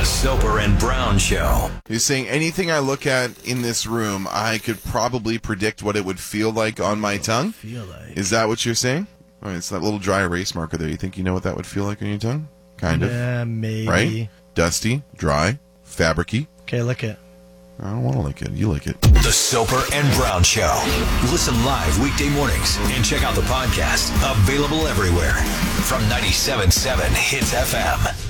Soper and Brown Show. You're saying anything I look at in this room, I could probably predict what it would feel like on my tongue? Is that what you're saying? All right, it's that little dry erase marker there. You think you know what that would feel like on your tongue? Kind of. Yeah, maybe. Right? Dusty, dry, fabricy. Okay, lick it. I don't want to lick it. You lick it. The Soper and Brown Show. Listen live weekday mornings and check out the podcast. Available everywhere from 97.7 Hits FM.